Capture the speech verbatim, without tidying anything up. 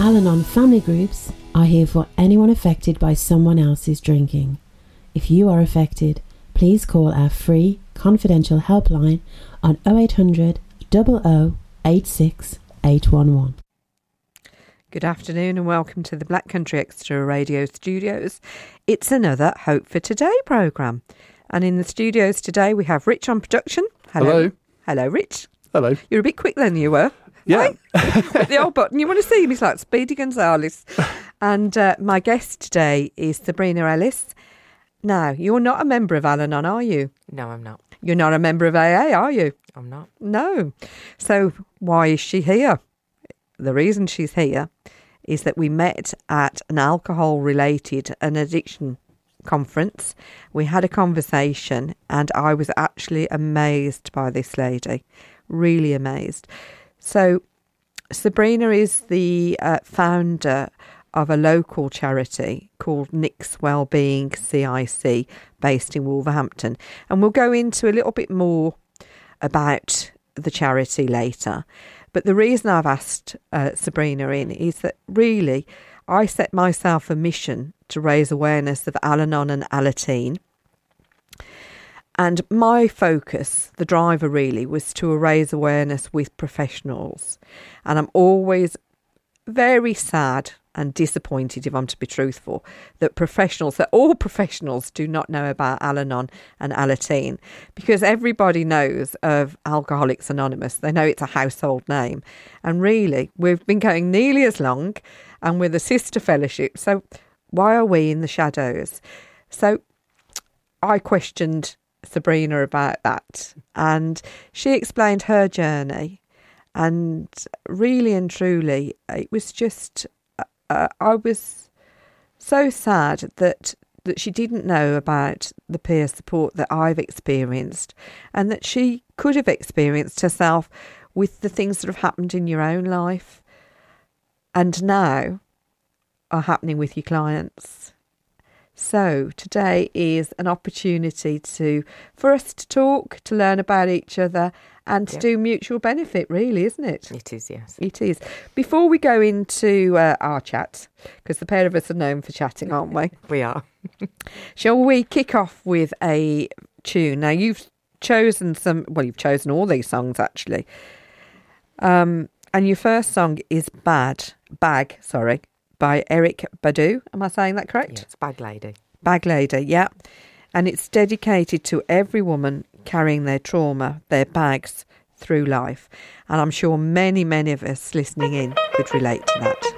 Al-Anon family groups are here for anyone affected by someone else's drinking. If you are affected, please call our free confidential helpline on oh eight hundred, zero zero eight six eight one one. Good afternoon and welcome to the Black Country Extra Radio Studios. It's another Hope for Today programme. And in the studios today we have Rich on production. Hello. Hello. Hello, Rich. Hello. You're a bit quick then, you were. Yeah. Right? With the old button. You want to see him? He's like Speedy Gonzales. And uh, my guest today is Sabrina Ellis. Now, you're not a member of Al-Anon, are you? No, I'm not. You're not a member of A A, are you? I'm not. No. So why is she here? The reason she's here is that we met at an alcohol-related, an addiction conference. We had a conversation and I was actually amazed by this lady, really amazed. So Sabrina is the uh, founder of a local charity called Nick's Wellbeing C I C based in Wolverhampton. And we'll go into a little bit more about the charity later. But the reason I've asked uh, Sabrina in is that really I set myself a mission to raise awareness of Al-Anon and Alateen. And my focus, the driver really, was to raise awareness with professionals. And I'm always very sad and disappointed, if I'm to be truthful, that professionals, that all professionals do not know about Al-Anon and Alateen, because everybody knows of Alcoholics Anonymous. They know it's a household name. And really, we've been going nearly as long and we're the sister fellowship. So why are we in the shadows? So I questioned Sabrina about that and she explained her journey. And really and truly, it was just... Uh, I was so sad that that she didn't know about the peer support that I've experienced and that she could have experienced herself with the things that have happened in your own life and now are happening with your clients. So today is an opportunity to for us to talk, to learn about each other and to yep. do mutual benefit, really, isn't it? It is, yes. It is. Before we go into uh, our chat, because the pair of us are known for chatting, aren't we? We are. Shall we kick off with a tune? Now, you've chosen some, well, you've chosen all these songs, actually. Um, and your first song is Bad, Bag, sorry, by Erykah Badu. Am I saying that correct? Yeah, it's Bag Lady. Bag Lady, yeah. And it's dedicated to every woman carrying their trauma, their bags through life. And I'm sure many, many of us listening in could relate to that.